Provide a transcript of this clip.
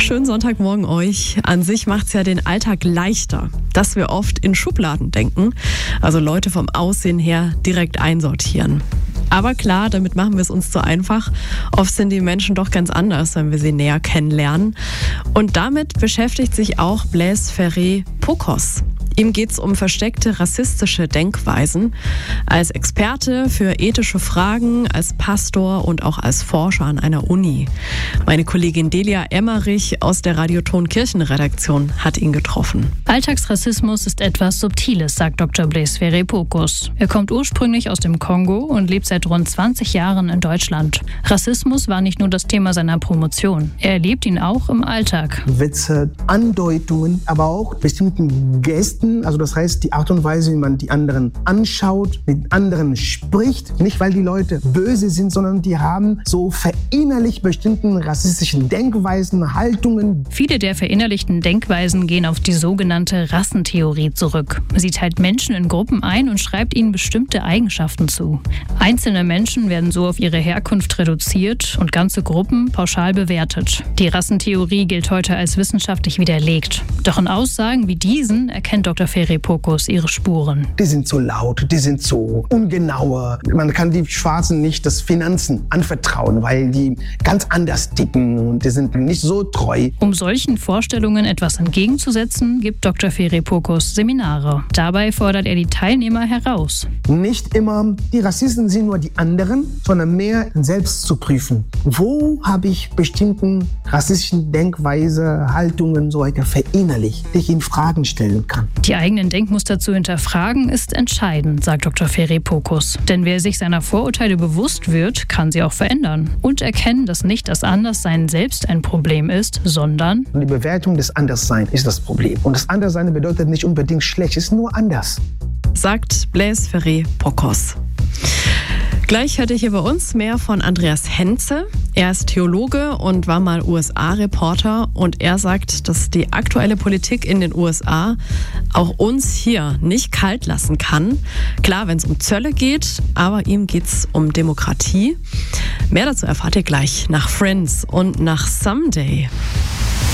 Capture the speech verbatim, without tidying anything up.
Schönen Sonntagmorgen euch. An sich macht es ja den Alltag leichter, dass wir oft in Schubladen denken, also Leute vom Aussehen her direkt einsortieren. Aber klar, damit machen wir es uns zu einfach. Oft sind die Menschen doch ganz anders, wenn wir sie näher kennenlernen. Und damit beschäftigt sich auch Blaise Ferré-Pokos. Ihm geht es um versteckte rassistische Denkweisen. Als Experte für ethische Fragen, als Pastor und auch als Forscher an einer Uni. Meine Kollegin Delia Emmerich aus der Radioton Kirchenredaktion hat ihn getroffen. Alltagsrassismus ist etwas Subtiles, sagt Doktor Blaise Ferré-Pokos. Er kommt ursprünglich aus dem Kongo und lebt seit rund zwanzig Jahren in Deutschland. Rassismus war nicht nur das Thema seiner Promotion. Er erlebt ihn auch im Alltag. Witze, Andeutungen, aber auch bestimmten Gesten. Also das heißt, die Art und Weise, wie man die anderen anschaut, mit anderen spricht. Nicht, weil die Leute böse sind, sondern die haben so verinnerlicht bestimmten rassistischen Denkweisen, Haltungen. Viele der verinnerlichten Denkweisen gehen auf die sogenannte Rassentheorie zurück. Sie teilt Menschen in Gruppen ein und schreibt ihnen bestimmte Eigenschaften zu. Einzelne Menschen werden so auf ihre Herkunft reduziert und ganze Gruppen pauschal bewertet. Die Rassentheorie gilt heute als wissenschaftlich widerlegt. Doch in Aussagen wie diesen erkennt Doktor Ferré-Pokos ihre Spuren. Die sind so laut, die sind so ungenauer. Man kann die Schwarzen nicht das Finanzen anvertrauen, weil die ganz anders ticken und die sind nicht so treu. Um solchen Vorstellungen etwas entgegenzusetzen, gibt Doktor Ferré-Pokos Seminare. Dabei fordert er die Teilnehmer heraus. Nicht immer die Rassisten sind nur die anderen, sondern mehr selbst zu prüfen. Wo habe ich bestimmten rassistischen Denkweise, Haltungen so weiter verinnerlicht, die ich in Fragen stellen kann. Die eigenen Denkmuster zu hinterfragen ist entscheidend, sagt Doktor Ferré-Pokos. Denn wer sich seiner Vorurteile bewusst wird, kann sie auch verändern. Und erkennen, dass nicht das Anderssein selbst ein Problem ist, sondern die Bewertung des Andersseins ist das Problem. Und das Anderssein bedeutet nicht unbedingt schlecht, es ist nur anders. Sagt Blaise Ferré-Pokos. Gleich hört ihr hier bei uns mehr von Andreas Henze. Er ist Theologe und war mal U S A-Reporter und er sagt, dass die aktuelle Politik in den U S A auch uns hier nicht kalt lassen kann. Klar, wenn es um Zölle geht, aber ihm geht es um Demokratie. Mehr dazu erfahrt ihr gleich nach Friends und nach Someday.